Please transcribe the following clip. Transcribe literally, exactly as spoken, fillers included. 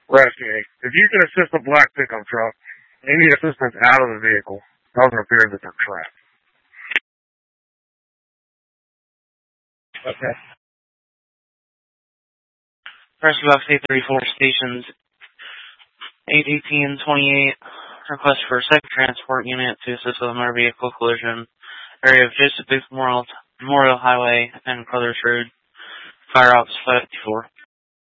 Rescue. If you can assist a black pickup truck, they need assistance out of the vehicle. It doesn't appear that they're trapped. Okay. Rescue Box eight thirty-four stations eight eighteen twenty-eight. Request for a second transport unit to assist with a motor vehicle collision. Area of Joseph Booth Memorial, Memorial Highway and Crothers Road. Fire Ops five fifty-four.